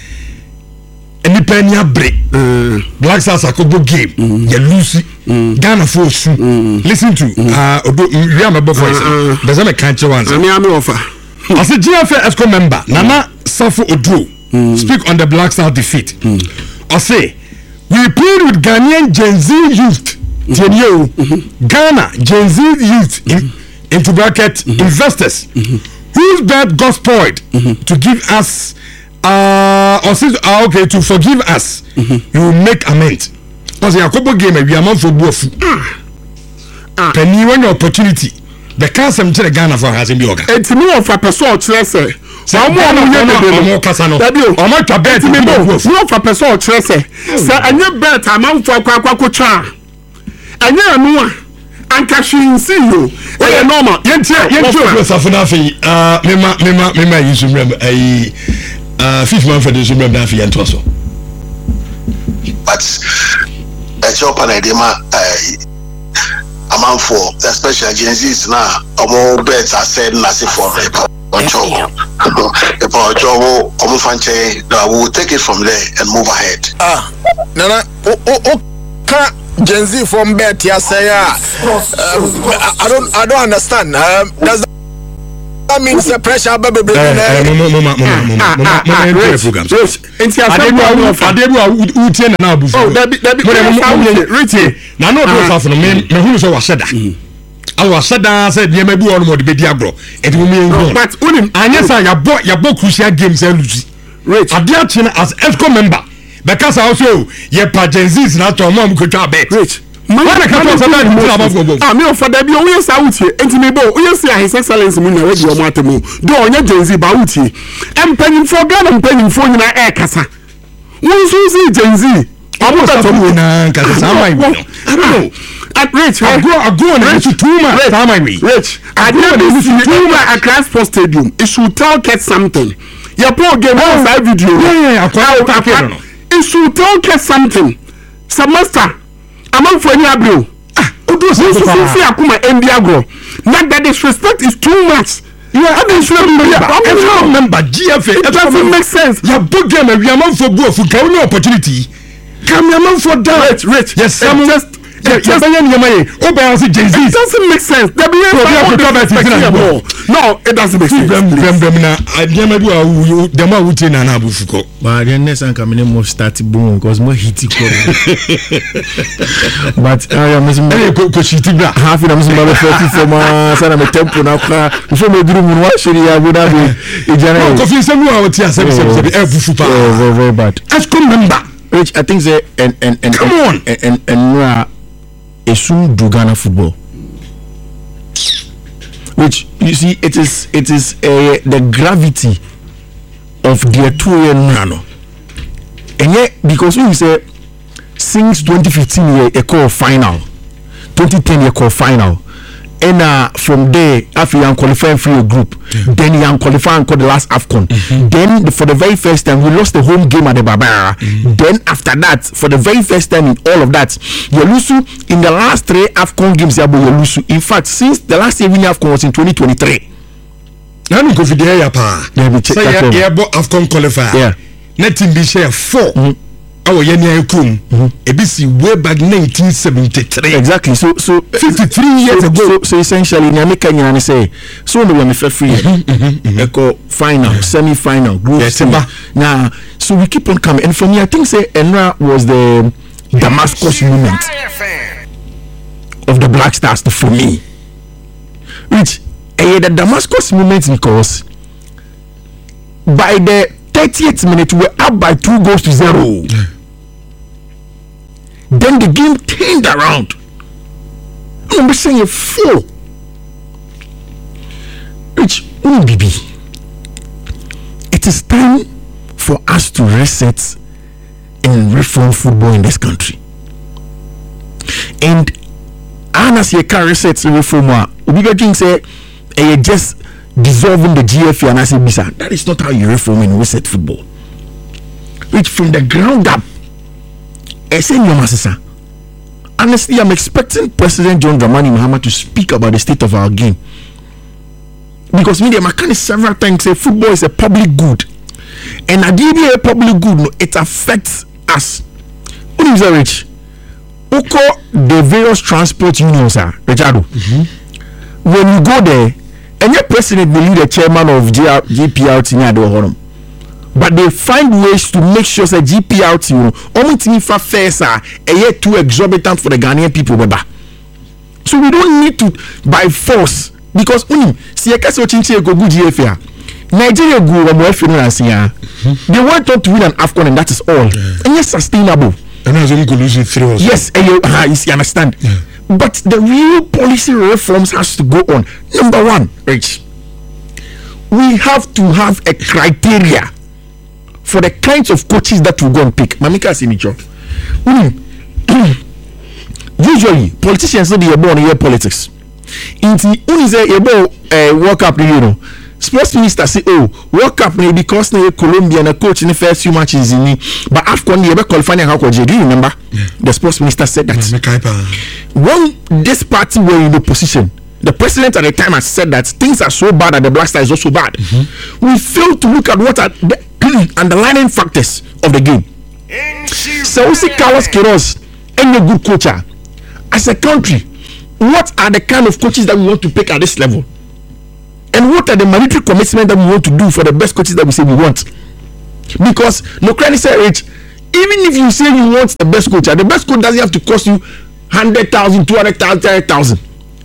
any penny break, Black Stars a couple game, you lose Ghana force. Listen to, uh, remember voice, there's a country once. I mean, offer. As a G F A ESCO member, Nana Safo Odu mm. speak on the Black Stars defeat. Mm. I say, we played with Ghanaian Gen Z youth, mm-hmm. mm-hmm. Ghana Gen Z youth, mm-hmm. in, into bracket mm-hmm. investors, mm-hmm. whose bet got spoiled mm-hmm. to give us, uh, or since, uh, okay, to forgive us, mm-hmm. you will make amends. Because in a couple game, we are not for both. Ah, ah. Penny when your opportunity. The cancer in Ghana for has in yoga. It's me of a person, Chelsea. So I'm more Casano. I'm not a bet me both. No for person, Chelsea. So I never bet a man for Quaquacha. I never know. And cashing see you. Well, normal. Yet, yet, Safanafi, uh, Mima, Mima, Mima, you should remember a uh, fifth month for the Zumba Nafi and Tosso. But a job and idea. A man for especially Gen Z's now, a more bets are said, nothing for a job. A job, we will take it from there and move ahead. Ah, Nana, oh, oh, Gen Z from Bet, yes, I, uh, I don't, I don't understand. Um, does that mean the pressure, baby? Mama, mama, mama, mama, mama, program. It's your Adebu, Uten and Abu. Oh, that be, that be, Richie. Now, no, no, no, me, me, who so said that. I was said that said, yeah, maybe one more the Diablo. It will mean, but Unim, and yes, I have bought your book crucial games and Rich. I did as ESCO member because I also, yeah, Pagensis, not your mom could have bet. Rich. Man, I can't talk about it. I mean, for the B O S out here, and to me, bo, you see, His Excellency Muna, where you want to move. Don't you, Gen Z, Bauti. I'm penning for gun, I'm penning for you, air casa. Once you see Gen Z, I'm not a woman, because I don't know. At Rich, I go, I go, and Rich, too much. How am I? Rich, I go, and too much at Transport Stadium. It should tell Ket something. Your poor game, that video. Yeah, yeah, it should tell Ket something. Semester. Among for any abro. Ah, Odo so so fi akuma India go. Not that disrespect is too much. You are having to remember. I remember G F A. It doesn't make sense. You book them and we are for go for no opportunity. Come here for that. Rich, rich. Yes, some just it just it doesn't make sense. The no, it doesn't make sense. But the next time coming in more start boom because more hitty. But I am half in a forty for my son of a temple now. Before me do one should you would have a general coffee somewhere very bad. As come member. Which I think say and and and come on and and and assume do Ghana football, which you see it is it is uh, the gravity of the two year nano, and yet because when you say since twenty fifteen year a call final, twenty ten year call final, and uh, from there after you qualifying for your group, mm-hmm. then you qualify and call the last AFCON. Mm-hmm. Then the, for the very first time we lost the home game at the Barbara. Mm-hmm. Then after that, for the very first time in all of that, you lose in the last three AFCON games. You lose. In fact, since the last even AFCON was in twenty twenty-three. Now we go for the area pa. Yeah, we check so that. Yeah, but AFCON qualifier. Yeah. Nothing be share four. Mm-hmm. Our Yenya Kum, A B C way back nineteen seventy-three. Exactly. So, so fifty-three years so, ago. So, so essentially, Nyamika Nyani say, so we were free. Echo final, semi-final, group. Yes, now, so we keep on coming. And for me, I think say Enra was the Damascus moment of the Black Stars. For me, which uh, the Damascus moment because by the thirtieth minute we're up by two goals to zero. Then the game turned around. I'm saying a four. Which mm, B B. It is time for us to reset and reform football in this country. And as you can reset and reform, we can say, eh, just dissolving the G F A and I say, Bisa, that is not how you reform and reset football. Which from the ground up, I say, honestly, I'm expecting President John Dramani Mahama to speak about the state of our game. Because media Makani several times say football is a public good. And at the a public good, it affects us. What is that, Rich? Oko the various transport unions are, Richardo. Mm-hmm. When you go there, and your president will lead the chairman of G P R T near the home. But they find ways to make sure that G P R T, you know, only thing for fares are a year too exorbitant for the Ghanaian people. So we don't need to by force because um, see a case of Chinchi go good G F A. Nigeria go more finance here. They want to win an AFCON and that is all. Yeah. And it's sustainable. And as only losing three. Yes, and you, uh, you understand. Yeah. But the real policy reforms has to go on. Number one, Rich, we have to have a criteria for the kinds of coaches that we go and pick. Mamika Sinicho. Usually, politicians say they are born in politics. In the uh, World Cup, you know, sports minister say, oh, World Cup may because they Colombia and a coach in the first few matches in it. But after they ever qualifying how coach, do you remember? Yeah. The sports minister said that. When this party were in opposition, the president at the time has said that things are so bad that the Black Star is also bad. Mm-hmm. We fail to look at what are the underlying factors of the game. So we see Carlos Queiroz any good coach are. As a country, what are the kind of coaches that we want to pick at this level? And what are the monetary commitment that we want to do for the best coaches that we say we want? Because no credit say rich, even if you say you want the best coach, the best coach doesn't have to cost you hundred thousand, two hundred thousand, three hundred thousand.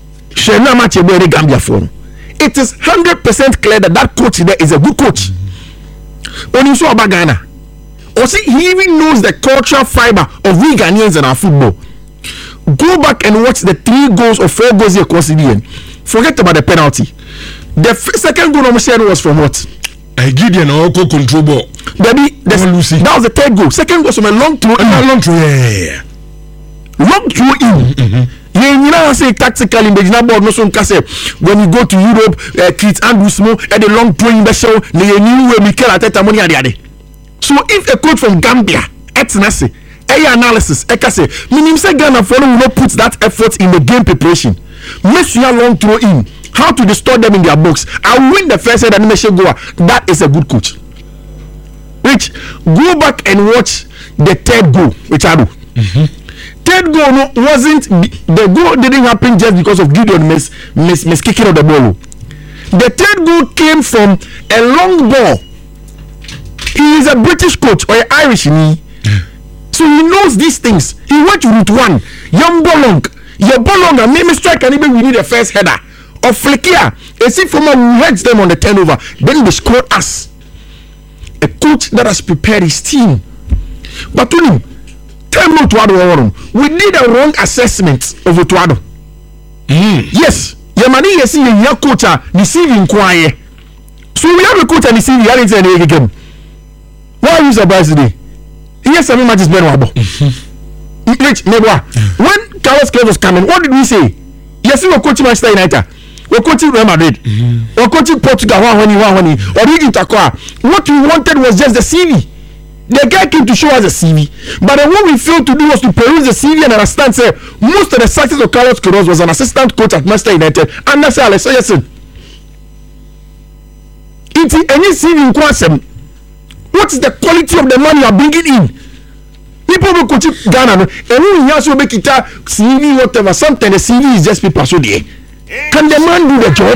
It is hundred percent clear that that coach there is a good coach. Only so about Ghana. Or see, he even knows the cultural fiber of we Ghanaians in our football. Go back and watch the three goals or four goals here conceded. Forget about the penalty. The f- second goal of was from what? I give you an Oko control ball. Baby, that was the third goal. Second goal from a long throw. A long throw, yeah. Long throw in. Mm-hmm. You know, say tactically, but you know, no son when you go to Europe, uh, kids and do small at the long throw in the show, they knew where Mikel Arteta money at the other. So if a coach from Gambia, Etnasi, a analysis, I can say, meaning say Ghana follow will not put that effort in the game preparation. Make you long throw in. How to destroy them in their box. I win the first head animation goal. That is a good coach. Rich, go back and watch the third goal, which I do. Mm-hmm. Third goal no, wasn't the goal didn't happen just because of Gideon miss miss miss kicking of the ball. The third goal came from a long ball. He is a British coach or an Irish me, so he knows these things. He went to route one. Young Bolong, your Bolong and maybe strike and even we need a first header. Or Flekia, a see from who heads them on the turnover, then they score us. A coach that has prepared his team. But to him, tell me Tuado, we did a wrong assessment of Tuado. Mm. Yes, Yamani, you see your coach receiving quiet. So we have a coach and receiving the game. Why are you surprised today? Yes, I mean, matches Ben Wabo. Rich, when Carlos Queiroz was coming, what did we say? Yes, we were coaching Manchester United. We're coaching Real Madrid. Mm-hmm. We're coaching Portugal. One honey, one honey. Or Egypt. What we wanted was just the C V. The guy came to show us the C V. But then what we failed to do was to peruse the C V and understand, say, most of the success of Carlos Queiroz was an assistant coach at Manchester United. And that's Alex Ferguson. It's any C V in Kwasem. What is the quality of the money you are bringing in? People will coach Ghana. And when you also make it a C V, whatever, sometimes the C V is just people so there. Can the man do the job?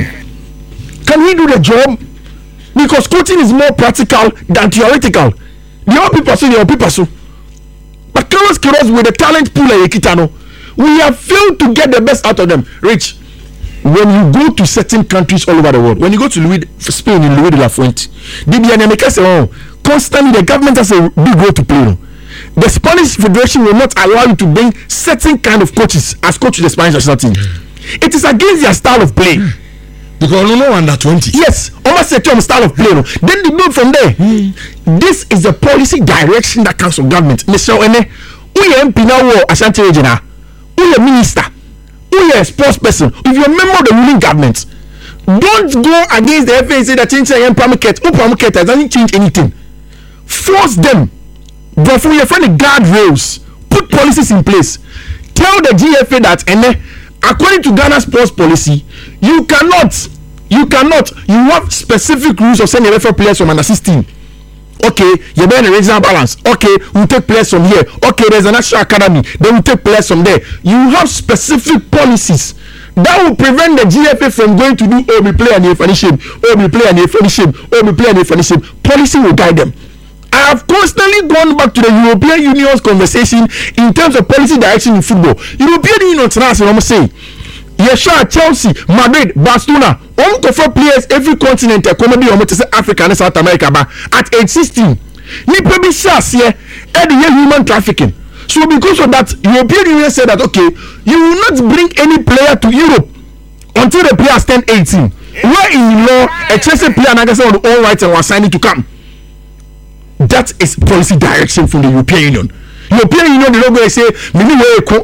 Can he do the job? Because coaching is more practical than theoretical. The old people so, the old people so. But Carlos Queiroz with the talent pool like Ekitano, we have failed to get the best out of them. Rich, when you go to certain countries all over the world, when you go to Louis, Spain in Louis de la Fuente, the Americans say, oh, constantly the government has a big role to play. No? The Spanish Federation will not allow you to bring certain kind of coaches as coach to the Spanish national team. It is against their style of play. Because no under twenty. Yes, almost a term style of play. No? Then they move from there. Mm. This is the policy direction that comes from government. Mister Ene, we are M P now or Ashanti Regional, we are minister, we are a sports person. If you are a member of the ruling government, don't go against the F A and say that change the market. Open market doesn't change anything. Force them. But for your friend, the guardrails, put policies in place. Tell the G F A that Ene, according to Ghana sports policy, you cannot, you cannot, you have specific rules of sending referee players from under sixteen. Okay, you're being a regional balance. Okay, we'll take players from here. Okay, there's a national academy. Then we'll take players from there. You have specific policies that will prevent the G F A from going to do, oh, we play and you finish him. Oh, we play and you finish him. Oh, we play and you finish him. Policy will guide them. I have constantly gone back to the European Union's conversation in terms of policy direction in football. European Union tonight, I'm saying, yes, sure, Chelsea, Madrid, Barcelona, all the four players every continent, comedy almost say Africa and South America, but at age sixteen, you probably see here, and the human trafficking. So because of that, European Union said that okay, you will not bring any player to Europe until the player turn eighteen. Where in law, a Chelsea player and I guess on all rights and was signing to come. That is policy direction from the European Union. European Union, the logo say, maybe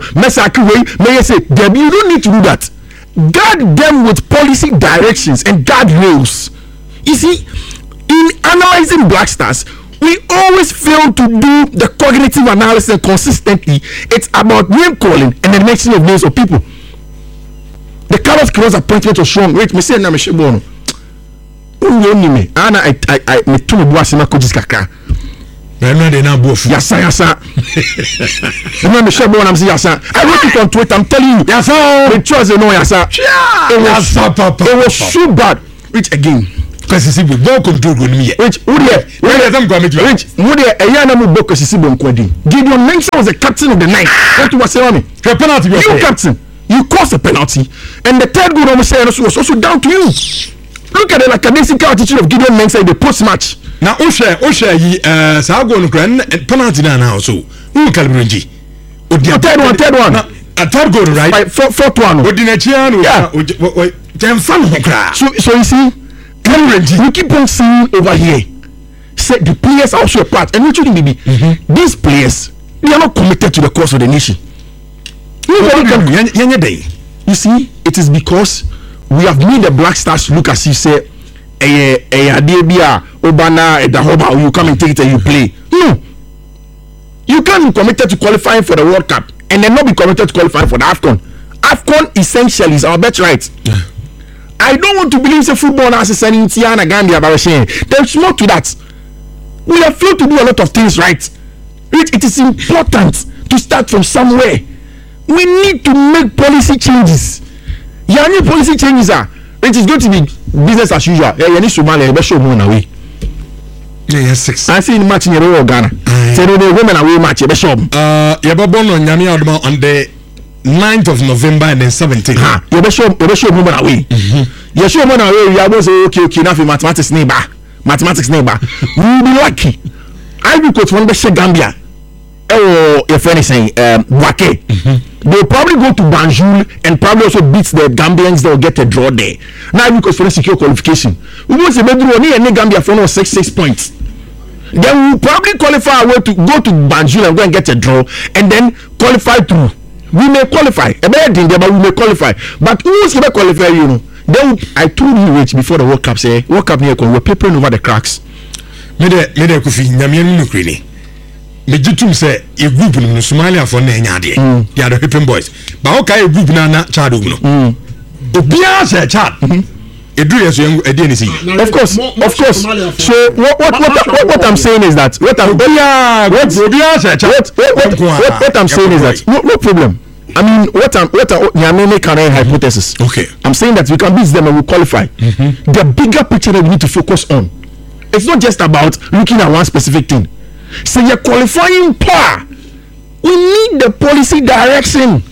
may say, you don't need to do that. Guard them with policy directions and guardrails. You see, in analyzing Black Stars, we always fail to do the cognitive analysis consistently. It's about name calling and the mention of names of people. The Carlos Queiroz appointment was strong. Wait, me say na me shebono. I I I me to me boa sema coaches kaka. no dey na bofu yasa yasa remember share boy am say yasa I wrote it on Twitter I'm telling you yasa the choice no yasa it was papa it was so bad which again Kwesisibo ball control go ni which who there where dey am go meet which who there eya na mu bo Kwesisibo nkwadi Gideon Mensah was the captain of the night what was saying me the penalty you captain you caused a penalty and the third goal I'm saying was also down to you. Look at the lackadaisical attitude of Gideon Mensah in the post match. Now Osha Osha yi uh sa go no penalty na na also who calibranji the third one third one a third goal right by four fourth one odinachia no yeah dem fan ho kra so so you see calibranji we keep on seeing over here say the players are also a part and which should be mm-hmm. these players they are not committed to the cause of the nation. You see it is because we have made the Black Stars look as if say eh eh adebia obana edahoba you come and take it and you play. No, you can't be committed to qualifying for the World Cup and then not be committed to qualifying for the AFCON. AFCON essentially is our bet right. Yeah. I don't want to believe the football as a sending Tiana Gambia Barashin. There's more to that. We have failed to do a lot of things right. It, it is important to start from somewhere. We need to make policy changes. Yeah, any policy changes are it is going to be business as usual. Yeah, you need Somalia, you show more away. Yeah, yeah, six. I see in match in your Ghana. So the women away match, you show. Uh, you were born on Yami Adama on the ninth of November and then seventeenth. Ha, you show, you show women away. You show women away. You are say okay, okay, now for mathematics neighbor, mathematics neighbor. We will be lucky. I will coach one best Gambia. Oh, if anything, um, Wake. Mm-hmm. They'll probably go to Banjul and probably also beat the Gambians. They'll get a draw there. Now, because for a secure qualification, we will say maybe any Gambia for no six six points. Then we'll probably qualify away to go to Banjul and go and get a draw, and then qualify through. We may qualify. A better thing there, but we may qualify. But who is going to qualify? You know, then I told you wait before the World Cup. Say World Cup near we're papering over the cracks. Me de me de kufi nyamienu nukrini. Me jitum say a group no Somalia for na nya de. They are the Pippin boys. But okay, a group na na Chad no. Obia say Chad. Edu yeso edi ni see. Of course, of course. So what what what, what, what I'm saying is that what I'm Obia what Obia say Chad. What what, what, what I'm saying is that no, no problem. I mean, what I'm what I mean, make a hypothesis. Okay. I'm saying that we can beat them and we qualify. Mm-hmm. The bigger picture that we need to focus on. It's not just about looking at one specific thing. So you're qualifying power. We need the policy direction.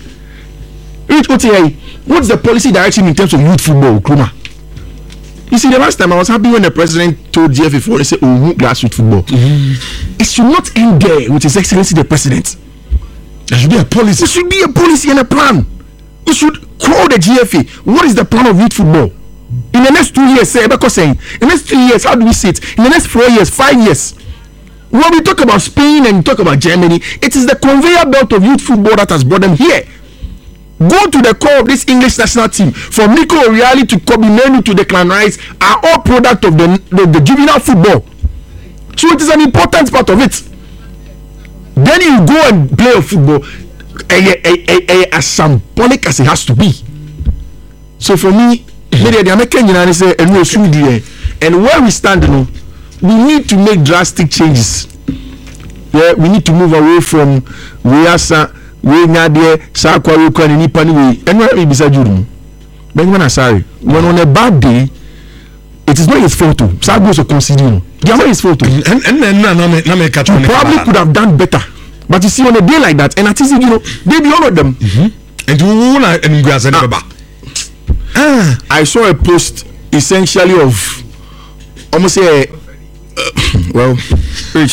What's the policy direction in terms of youth football, Kruma? You see, the last time I was happy when the president told G F A four, they said, oh, grassroots football. Mm-hmm. It should not end there with His Excellency the President. There should be a policy. There should be a policy and a plan. We should call the G F A. What is the plan of youth football? In the next two years, say, because saying, in the next three years, how do we see it? In the next four years, five years. When we talk about Spain and we talk about Germany, it is the conveyor belt of youth football that has brought them here. Go to the core of this English national team. From Nico O'Reilly to Kobe Menu to Declan Rice are all product of the, the, the juvenile football. So it is an important part of it. Then you go and play a football a, a, a, a, as symbolic as it has to be. So for me, maybe the American United say, and where we stand, you know, we need to make drastic changes. Yeah, we need to move away from we are we not there, Sakwa, we can any penny way, and where we beside you. But when I sorry, when on a bad day, it is not his fault. Sagos are considering. They are not his fault. And and then no, no, no, no, probably could have done better. But you see, on a day like that, and I think you know, they be all of them. Mm-hmm. And you want to grass and ah. ah, I saw a post essentially of almost say. Uh, well, Rich.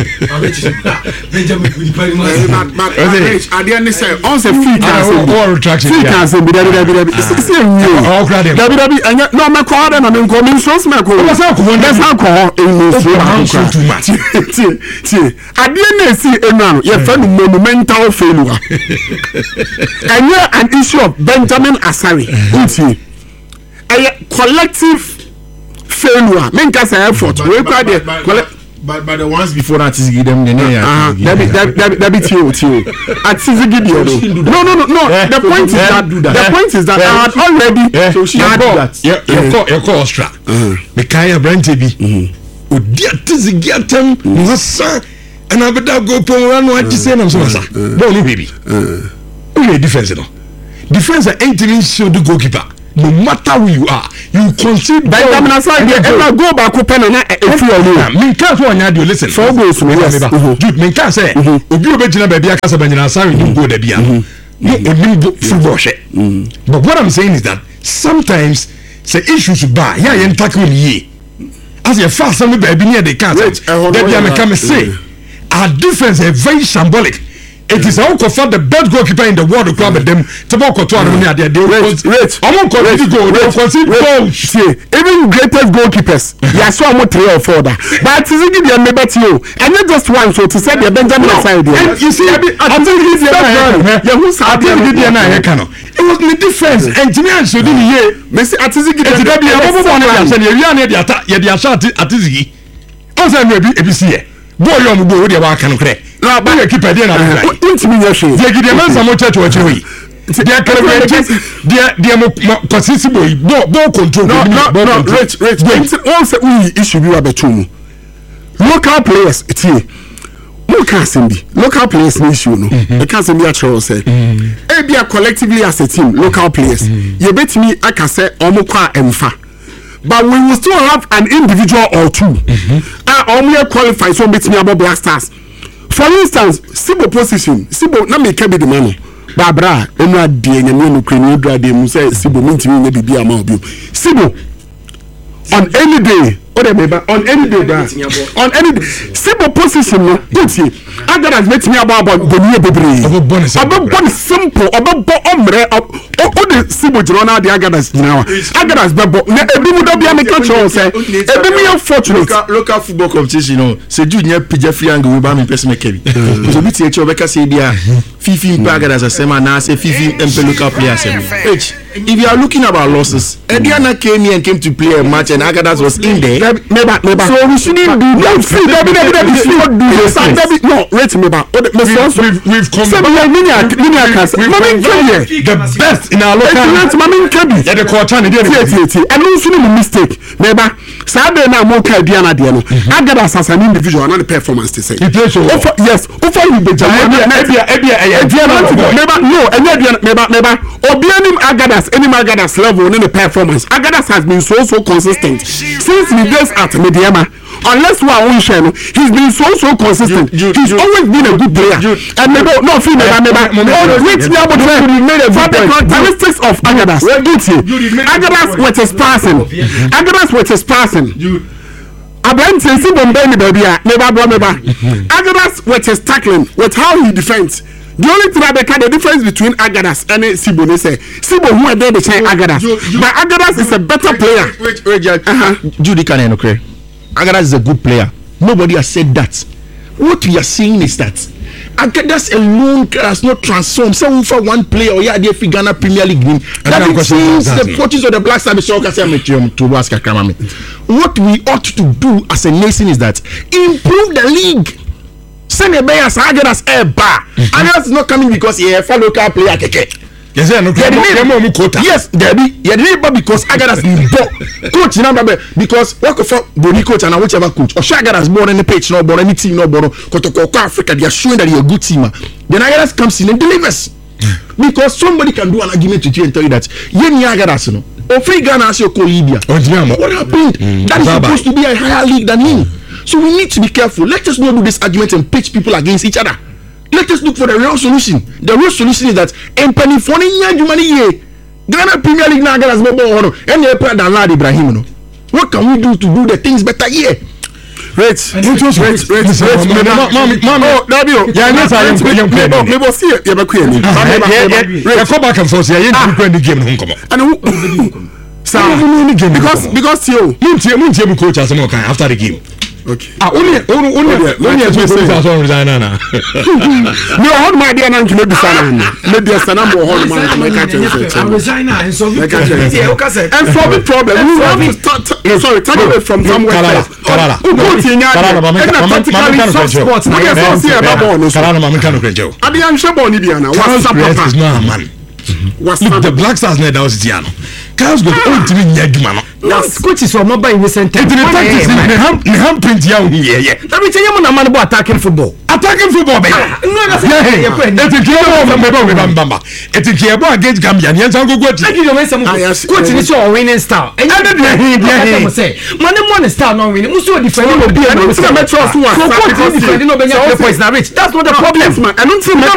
Rich, at the end they say, on the free can all retraction. Free can say, be there, be there, be there. It's the same way. All crowded. There, there, be. No, my crowd, and I'm coming. So, my crowd. Let's not go. Let's not go. It's too much. See, at the end they see, no, you find monumental failure. And you're an issue of Benjamin Asari. See, a collective. Failure, make us an effort. We require the collect. But by the ones before that is give them the name. Ah, that be that that that be Theo Theo. At Sizigi Dio. No, no, no, no. The point is that the point is that I had already. So she had that. Yeah, you call you call Austria. Mikaya Brente bi. Odi at Sizigi atem. Wasa and I better go pon run no ati say na so sa ball no baby uh defense no defense ain't even show the goalkeeper no matter who you are you concede by them na say ever go back open na efi onu me can so onya dey listen four goals no yes dude me can say obi obegina ba bia kasa banyina say you go da bia no onim football she but what I'm saying is that sometimes say issues ba ya yen tackle ye as you fast some baby near the cat that bia me come say our defense is very symbolic. It is how for the best goalkeeper in the world to club them to walk to our money. They rate, rate. I won't concede goal. They concede goals. See, even greatest goalkeepers, yeah, so I'm three or four that. But it's easy to remember to you, and not just one. So to say the Benjamin side, you see, I think it's the yeah, who's I think it's the na Hekano. It was the defense. Engineer should be here. Messi, I think it's the baby. I'm not one of them. You are near the attack. You are the shot at Tizzy. Also, maybe A B C. Boy, you're going to work on it. No, but you keep it in. Don't mean your shit. They give them some more church watch away. They are going to they are they are possible. No, no control. No, no, no. Rich, rich. Also, we issue you about two local players. It's here. Local Simbi, local players no issue no. The can't be actually say. Eh, be collectively as a team, local players. You bet me, I can say Omukwa Emfa. But we will still have an individual or two. Ah, only qualify so meet me about Black Stars. For instance, Sibo position, Sibo na me kebi the man. Barbara, enu adie nya no kwenu dra de mu say Sibo minti me bibi ama obi. Sibo on any day, or the on any day, on any day, Sibo position no. Uti, Agadas met me about the new baby. About bonus simple, about ombre, or the Sibo Girona, the Agadas now. Agadas babo. Every would be a control say. Every me unfortunate. Local football competition, no. C'est du nya pija free and go ba me person make bi. So bi ti e cho beka say dia Fifi Agadas asema na say Fifi empe local players. If you are looking about losses, Ediana came here and came to play a match and Agadas was in there. Never, never. So we shouldn't do that. We should not do this. No, wait, never. We've we've come. The best in our local. Mami Nkebi. Yeah, the quarter. I don't see no mistake. Never. Saturday now, more Diana Diano. Agadas as an individual, not the performance to say. He plays so well. Yes. Offer you the job. Never. No, never, never. Obianim Agadas, any Agadas level, any performance. Agadas has been so so consistent since he gets at Mediama. Unless we are on channel, he's been so so consistent. You, you, he's you, always been a good player. You, and maybe no, feel never, never. Which we are able to for the characteristics of Agadas. Agadas with his passing. Agadas with his passing. Abraham says, "Bombe baby, never, never." Agadas with his tackling, with how he defends. The only thing that they can the difference between Agadas and Sibo, they say Sibo who are there they say Agadas, but Agadas is a better player. Wait, wait, wait, uh-huh. Judy Cannon, okay. Agadas is a good player. Nobody has said that. What we are saying is that Agadas alone has not transformed. So for one player, or yeah, the Ghana Premier League game. That means the coaches of the Black Stars to ask what we ought to do as a nation is that improve the league. Send a bias Agadas a bar. Agadas is not coming because he a local player keke. Yes, no, yes, there be. Yeah, but because Agadas is coach number because work for Boni coach and whichever coach or Agadas born any page no born any team no born Kotoko Africa they are showing that you're a good team. Then Agadas comes in and delivers because somebody can do an argument with you and tell you that Yeni Agadas no or free Ghana as your co-Libya. What happened? Mm, that is supposed to be a higher league than him. So we need to be careful. Let us not do this argument and pitch people against each other. Let us look for the real solution. The real solution is that Empany Foni Nyajumani Ghana Premier League now has more honor and the player than Lad Ibrahim. No. What can we do to do the things better here? Rich, rich, rich, rich, rich. Mama, mama, Dabio. Yeah, yes, I am. We will see it. You are queen. Yeah, come back and forth. Yeah, you can the game. And who? Sir, because because you, you, you, coach as a after the game. Okay. Ah, only, only, only, only as we say as one resign now. No, hold my dear man to make the son. Let the son of hold my man. I'm resigning and so we can. And solve the problem. We want to start. Sorry, take away from somewhere. Karala, Karala, Mama, sports. Karala, Mama, can you? I am sure Bonidiana. What's up, is not a man. Look, the Black Stars net that was Diano. Carlos Ghost o ntimi nya adwuma no na coach is omo by recent time it the tactics ne ham ne ham print ya hu ye ye na me tell you na man bo attacking football attacking football be no na say e ti kiye bo me bo me bamba e ti kiye bo against Gambia ne san gogo ti I give you me some coach ni so winning style and and the he dey say man dem one style no winning muso defend no be no say me trust one coach defend no be nya points na rich that's not the problem I don't see